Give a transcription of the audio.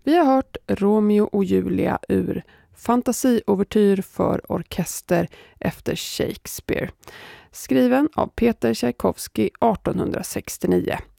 Vi har hört Romeo och Julia ur Fantasiovertyr för orkester efter Shakespeare, skriven av Peter Tchaikovsky 1869.